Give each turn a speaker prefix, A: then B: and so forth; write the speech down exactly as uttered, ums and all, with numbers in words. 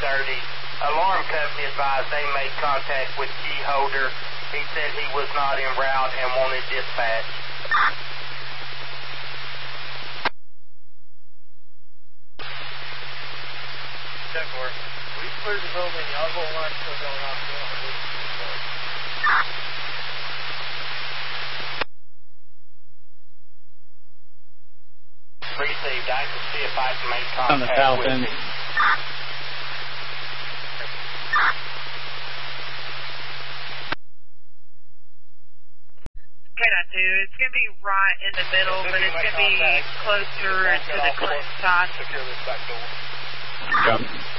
A: thirty. Alarm company advised they made contact with key holder. He said he was not en route and wanted dispatch.
B: ten four. We cleared the building. Y'all go on still going off.
A: Received. I can see if I can make contact
C: on the south
A: with
C: end.
A: him.
D: K nine two, it's going to be right in the middle, but it's going to be closer to the Clinton side.
B: Secure this back door.
C: Yep.